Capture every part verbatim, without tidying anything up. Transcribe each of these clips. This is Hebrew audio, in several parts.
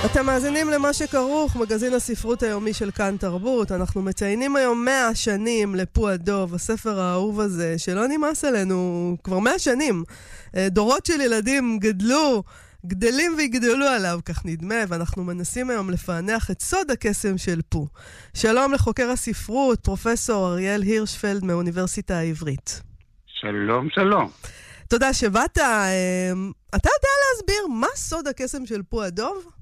אתם מאזינים למה שכרוך, מגזין הספרות היומי של כאן תרבות. אנחנו מציינים היום מאה שנים לפו הדוב, הספר האהוב הזה, שלא נמאס עלינו כבר מאה שנים. דורות של ילדים גדלו, גדלים ויגדלו עליו, כך נדמה, ואנחנו מנסים היום לפענח את סוד הקסם של פו. שלום לחוקר הספרות, פרופסור אריאל הירשפלד מהאוניברסיטה העברית. שלום, שלום. תודה שבאת. אתה יודע להסביר מה סוד הקסם של פו הדוב?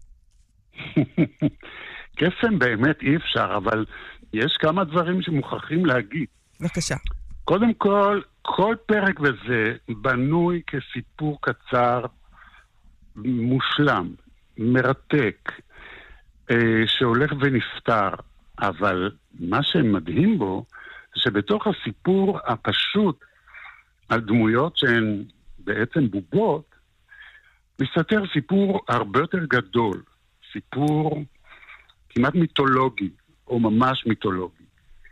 קסם באמת אי אפשר, אבל יש כמה דברים שמוכרחים להגיד. בבקשה. קודם כל, כל פרק בזה בנוי כסיפור קצר, מושלם, מרתק, אה, שהולך ונפטר. אבל מה שמדהים בו, שבתוך הסיפור הפשוט, על דמויות שהן בעצם בובות, מסתתר סיפור הרבה יותר גדול. סיפור כמעט מיתולוגי, או ממש מיתולוגי,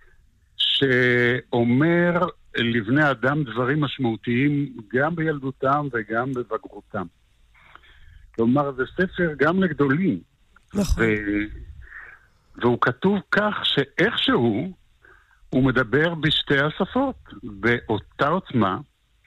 שאומר לבני אדם דברים משמעותיים גם בילדותם וגם בבגרותם. כלומר, זה ספר גם לגדולים. נכון. ו... והוא כתוב כך שאיכשהו הוא מדבר בשתי השפות, באותה עוצמה,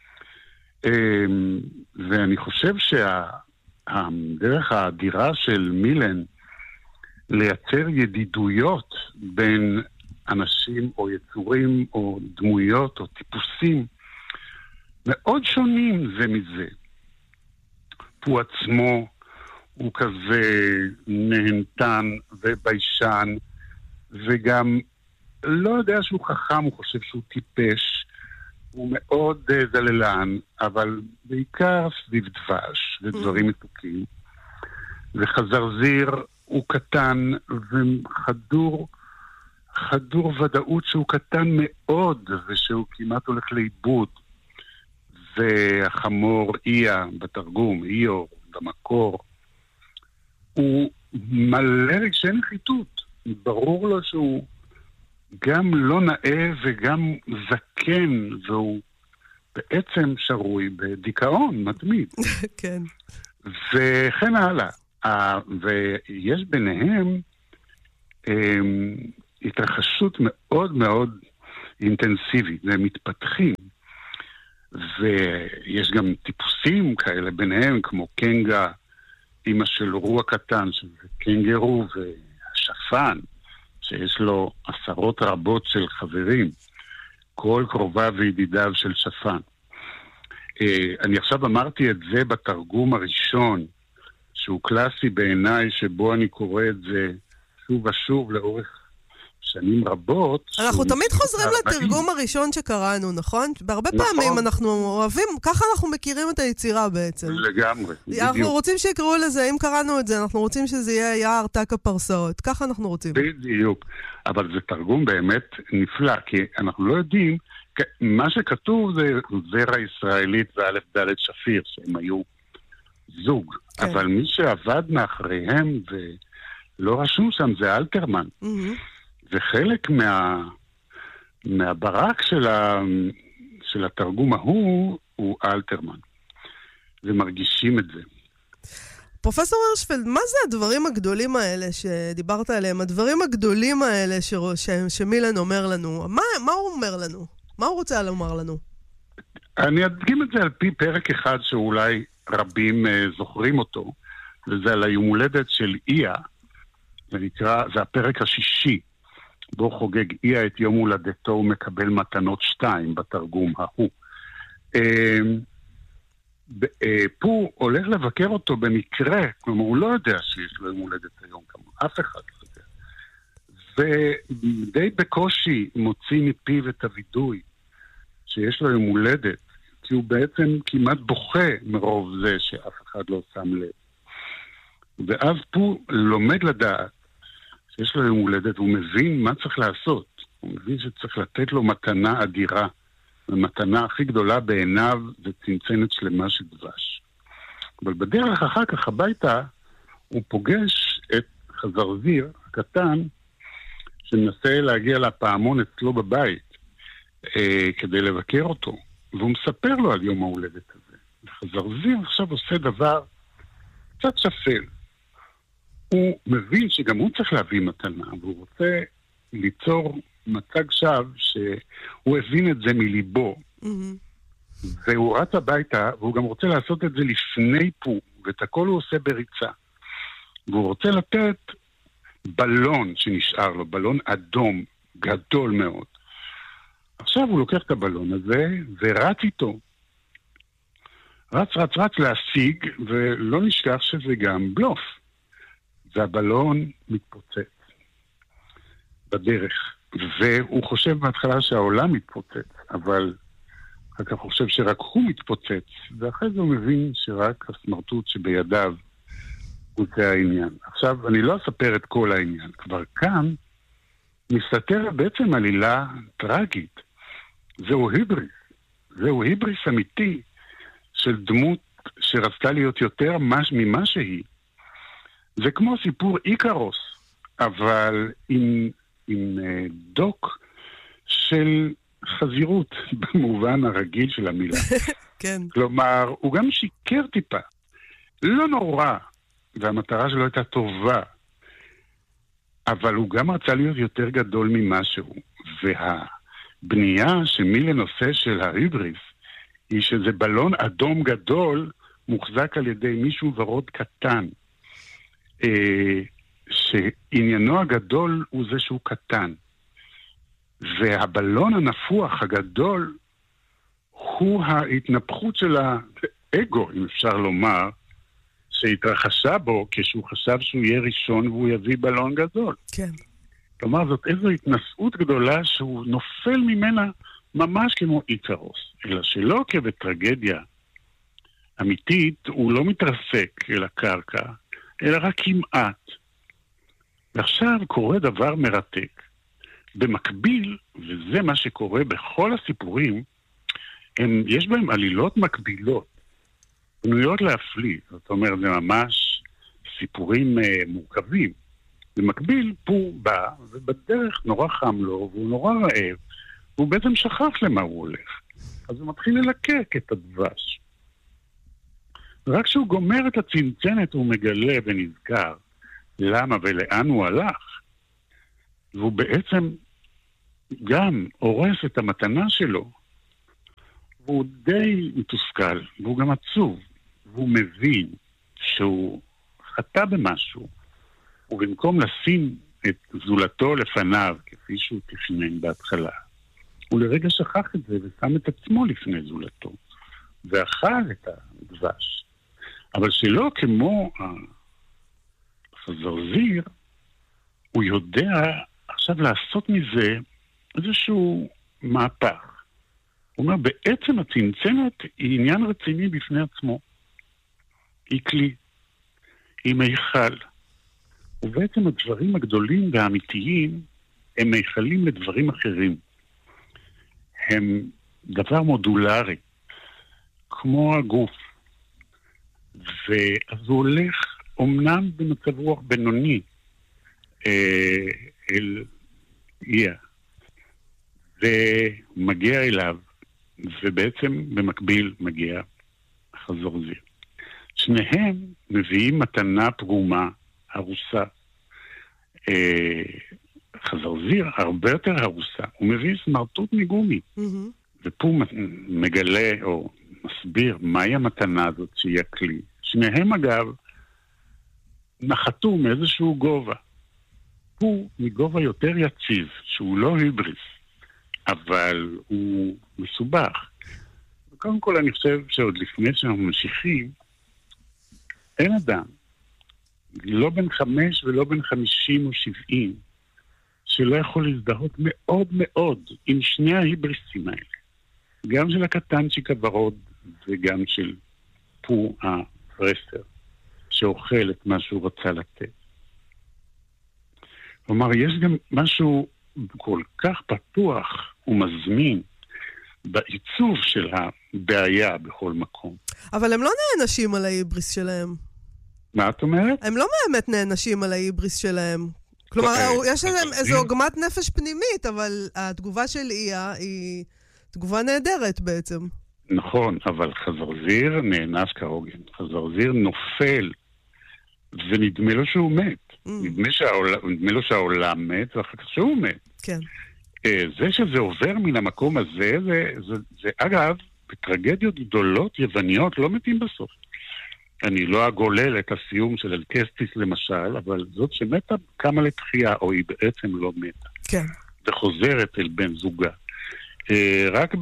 ואני חושב שה... הדרך האדירה של מילן לייצר ידידויות בין אנשים או יצורים או דמויות או טיפוסים מאוד שונים זה מזה. הוא עצמו הוא כזה נהנתן וביישן וגם לא יודע שהוא חכם, הוא חושב שהוא טיפש, הוא מאוד uh, זללן, אבל בעיקר סביב דבש ודברים מתוקים. וחזרזיר הוא קטן וחדור, חדור ודאות שהוא קטן מאוד ושהוא כמעט הולך לאיבוד. והחמור איה בתרגום, איור, במקור, הוא מלא רגשי נחיתות. ברור לו שהוא גם לא נאה וגם זקן, והוא בעצם שרוי בדיכאון מתמיד. כן. וכן הלאה. ויש ביניהם התרחשות מאוד מאוד אינטנסיבית, והם מתפתחים. ויש גם טיפוסים כאלה ביניהם, כמו קנגה, אמא של רו הקטן, שזה קנגרו, והשפן, שיש לו עשרות רבות של חברים, כל קרוביו וידידיו של שפן. אני עכשיו אמרתי את זה בתרגום הראשון, שהוא קלאסי בעיניי, שבו אני קורא את זה שוב ושוב לאורך שנים רבות. אנחנו תמיד חוזרים לתרגום הראשון שקראנו, נכון? בהרבה פעמים אנחנו אוהבים, ככה אנחנו מכירים את היצירה בעצם. לגמרי, בדיוק. אנחנו רוצים שיקראו לזה, אם קראנו את זה, אנחנו רוצים שזה יהיה יער תק הפרסאות. ככה אנחנו רוצים. בדיוק. אבל זה תרגום באמת נפלא, כי אנחנו לא יודעים, מה שכתוב זה זרע ישראלית ואלף דלת שפיר, שהם היו זוג. אבל מי שעבד מאחריהם ולא רשום שם זה אלתרמן. וחלק מה, מהברק של, ה, של התרגום ההוא הוא אלתרמן. ומרגישים את זה. פרופסור הירשפלד, מה זה הדברים הגדולים האלה שדיברת עליהם? הדברים הגדולים האלה ש, ש, שמילן אומר לנו. מה, מה הוא אומר לנו? מה הוא רוצה לומר לנו? אני אדגים את זה על פי פרק אחד שאולי רבים uh, זוכרים אותו. וזה על היום הולדת של איה. זה נקרא, זה הפרק השישי. בו חוגג איה את יום הולדתו ומקבל מתנות שתיים בתרגום ההוא. פו הולך לבקר אותו במקרה, כלומר הוא לא יודע שיש לו יום הולדת היום, כמו אף אחד לא יודע. ודי בקושי מוציא מפיו את הוידוי שיש לו יום הולדת, כי הוא בעצם כמעט בוכה מרוב זה שאף אחד לא שם לב. ואז פו לומד לדעת שיש לו יום הולדת, הוא מבין מה צריך לעשות. הוא מבין שצריך לתת לו מתנה אדירה, ומתנה הכי גדולה בעיניו זה צנצנת שלמה של דבש. אבל בדרך אחר כך הביתה, הוא פוגש את חזרזיר הקטן, שמנסה להגיע לפעמון אצלו בבית, אה, כדי לבקר אותו. והוא מספר לו על יום ההולדת הזה. וחזרזיר עכשיו עושה דבר קצת שפל. הוא מבין שגם הוא צריך להביא מתנה, והוא רוצה ליצור מצג שווא שהוא הבין את זה מליבו. Mm-hmm. והוא רץ הביתה, והוא גם רוצה לעשות את זה לפני פור, ואת הכל הוא עושה בריצה. והוא רוצה לתת בלון שנשאר לו, בלון אדום, גדול מאוד. עכשיו הוא לוקח את הבלון הזה, ורץ איתו. רץ, רץ, רץ להשיג, ולא נשכח שזה גם בלוף. והבלון מתפוצץ בדרך. והוא חושב בהתחלה שהעולם מתפוצץ, אבל אחר כך הוא חושב שרק הוא מתפוצץ, ואחרי זה הוא מבין שרק הסמרטוט שבידיו הוא זה העניין. עכשיו, אני לא אספר את כל העניין. כבר כאן מסתתר בעצם עלילה טרגית. זהו היבריס. זהו היבריס אמיתי של דמות שרצתה להיות יותר מש, ממה שהיא. זה כמו סיפור איקרוס, אבל עם, עם דוק של חזירות במובן הרגיל של המילה. כן. כלומר, הוא גם שיקר טיפה. לא נורא, והמטרה שלו הייתה טובה, אבל הוא גם רצה להיות יותר גדול ממשהו. והבנייה שמי לנושא של ההיבריס היא שזה בלון אדום גדול מוחזק על ידי מישהו ורוד קטן. שעניינו הגדול הוא זה שהוא קטן. והבלון הנפוח הגדול הוא ההתנפחות של האגו, אם אפשר לומר, שהתרחשה בו כשהוא חשב שהוא יהיה ראשון והוא יביא בלון גדול. כן. כלומר, זאת איזו התנסות גדולה שהוא נופל ממנה ממש כמו איקרוס. אלא שלא כבטרגדיה אמיתית, הוא לא מתרסק אל הקרקע, אלא רק כמעט. ועכשיו קורה דבר מרתק. במקביל, וזה מה שקורה בכל הסיפורים, הם, יש בהם עלילות מקבילות, בנויות להפליא. זאת אומרת, זה ממש סיפורים uh, מורכבים. במקביל, פור בא, ובדרך נורא חם לו, והוא נורא רעב, והוא בעצם שכח למה הוא הולך. אז הוא מתחיל ללקק את הדבש. רק כשהוא גומר את הצנצנת הוא מגלה ונזכר למה ולאן הוא הלך. והוא בעצם גם הורס את המתנה שלו. והוא די מתוסכל, והוא גם עצוב. והוא מבין שהוא חטא במשהו. ובמקום לשים את זולתו לפניו, כפי שהוא תכנן בהתחלה, הוא לרגע שכח את זה ושם את עצמו לפני זולתו. ואכל את הדבש. אבל שלא כמו החזרזיר, הוא יודע עכשיו לעשות מזה איזשהו מהפך. הוא אומר, בעצם הצנצנת היא עניין רציני בפני עצמו. היא כלי, היא מיכל. ובעצם הדברים הגדולים והאמיתיים הם מיכלים לדברים אחרים. הם דבר מודולרי, כמו הגוף. ואז הוא הולך אומנם במצב רוח בינוני אה, אל איה, ומגיע אליו, ובעצם במקביל מגיע חזרזיר. שניהם מביאים מתנה פגומה, הרוסה. אה, חזרזיר הרבה יותר הרוסה, הוא מביא סמרטוט מגומי. Mm-hmm. ופה מגלה או מסביר מהי המתנה הזאת שהיא הכלי. שניהם אגב נחתו מאיזשהו גובה. הוא מגובה יותר יציב, שהוא לא היבריס, אבל הוא מסובך. וקודם כל אני חושב שעוד לפני שאנחנו ממשיכים, אין אדם, לא בין חמש ולא בין חמישים או שבעים, שלא יכול להזדהות מאוד מאוד עם שני ההיבריסים האלה. גם של הקטנצ'יק הוורוד וגם של פור הפרסר, שאוכל את מה שהוא רצה לתת. כלומר, יש גם משהו כל כך פתוח ומזמין בעיצוב של הבעיה בכל מקום. אבל הם לא נענשים על ההיבריס שלהם. מה את אומרת? הם לא באמת נענשים על ההיבריס שלהם. כלומר, יש להם איזו עוגמת נפש פנימית, אבל התגובה של איה היא תגובה נהדרת בעצם. נכון, אבל חזרזיר נאנס כהוגן. חזרזיר נופל ונדמה לו שהוא מת. Mm. נדמה, שהעול... נדמה לו שהעולם מת, ואחר כך שהוא מת. כן. זה שזה עובר מן המקום הזה, זה, זה, זה אגב, בטרגדיות גדולות יווניות לא מתים בסוף. אני לא אגולל את הסיום של אלקסטיס למשל, אבל זאת שמתה קמה לתחייה, או היא בעצם לא מתה. כן. וחוזרת אל בן זוגה. רק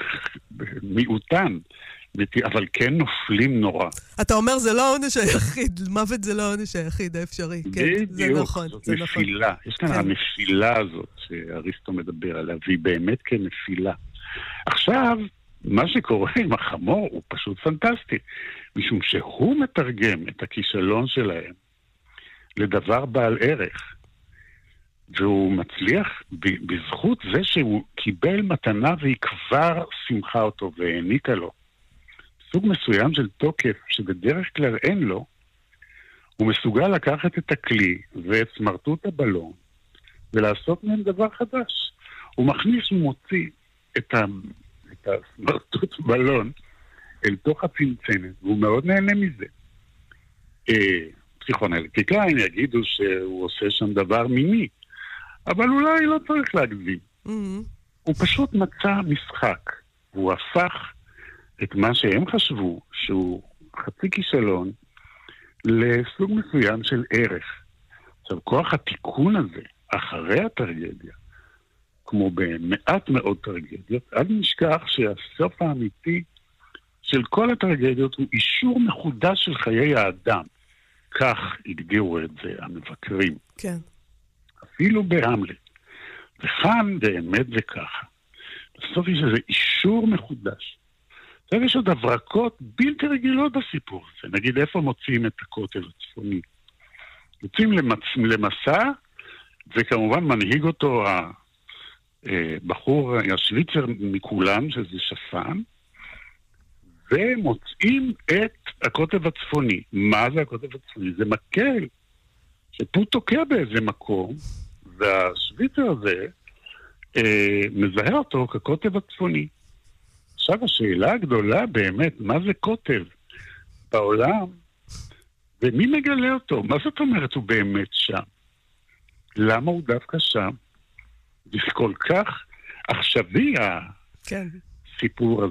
במיעוטן, אבל כן נופלים נורא. אתה אומר זה לא העונש היחיד, מוות זה לא העונש היחיד האפשרי. בדיוק, כן, נכון, זאת נפילה. נכון. יש כאן כן. הנפילה הזאת שאריסטו מדבר עליה, והיא באמת כנפילה. עכשיו, מה שקורה עם החמור הוא פשוט פנטסטי, משום שהוא מתרגם את הכישלון שלהם לדבר בעל ערך. והוא מצליח בזכות זה שהוא קיבל מתנה והיא כבר שמחה אותו והעניקה לו. סוג מסוים של תוקף שבדרך כלל אין לו, הוא מסוגל לקחת את הכלי ואת סמרטוט הבלון ולעשות מהם דבר חדש. הוא מכניס ומוציא את, ה... את הסמרטוט בלון אל תוך הצנצנת, והוא מאוד נהנה מזה. אה, פסיכואנליטיקאים יגידו שהוא עושה שם דבר מיני, אבל אולי לא צריך להגזים. Mm-hmm. הוא פשוט מצא משחק, והוא הפך את מה שהם חשבו, שהוא חצי כישלון, לסוג מסוים של ערך. עכשיו, כוח התיקון הזה, אחרי הטרגדיה, כמו במעט מאוד טרגדיות, אל נשכח שהסוף האמיתי של כל הטרגדיות הוא אישור מחודש של חיי האדם. כך הגדירו את זה המבקרים. כן. אפילו בהמלט. וכאן באמת זה ככה. בסוף יש איזה אישור מחודש. עכשיו יש עוד הברקות בלתי רגילות בסיפור הזה. נגיד איפה מוצאים את הקוטב הצפוני. יוצאים למצ... למסע, וכמובן מנהיג אותו הבחור, השוויצר מכולם, שזה שפן, ומוצאים את הקוטב הצפוני. מה זה הקוטב הצפוני? זה מקל. שפו תוקע באיזה מקום, והשוויצר הזה אה, מזהה אותו כקוטב הצפוני. עכשיו השאלה הגדולה באמת, מה זה קוטב בעולם, ומי מגלה אותו? מה זאת אומרת הוא באמת שם? למה הוא דווקא שם? זה כל כך עכשווי הסיפור הזה.